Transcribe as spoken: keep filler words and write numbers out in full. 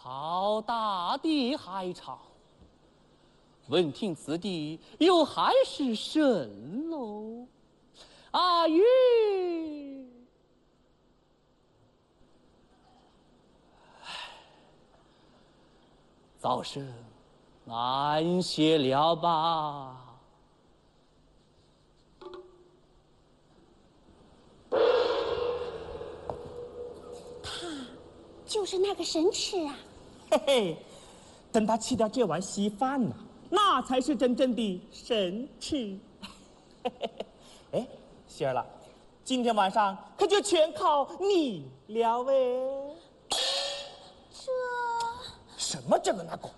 浩大的海潮，闻听此地有海市蜃楼。阿玉，早生安歇了吧。 就是那个神池啊！ 嘿嘿，等他吃掉这碗稀饭呢，那才是真正的神池。哎，希儿了，今天晚上可就全靠你了喂。 这什么这个那个？